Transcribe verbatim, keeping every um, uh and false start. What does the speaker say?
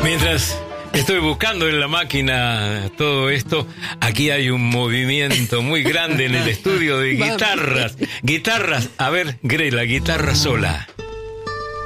Mientras estoy buscando en la máquina todo esto, aquí hay un movimiento muy grande en el estudio de guitarras. Guitarras, a ver, Gre, la guitarra sola.